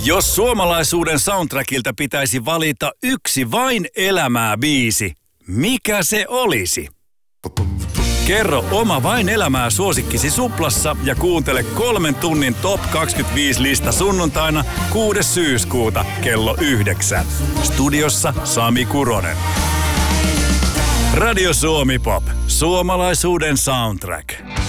Jos suomalaisuuden soundtrackilta pitäisi valita yksi vain elämää biisi, mikä se olisi? Kerro oma vain elämää suosikkisi Suplassa ja kuuntele 3 tunnin Top 25 lista sunnuntaina 6. syyskuuta kello 9. Studiossa Sami Kuronen. Radio Suomi Pop. Suomalaisuuden soundtrack.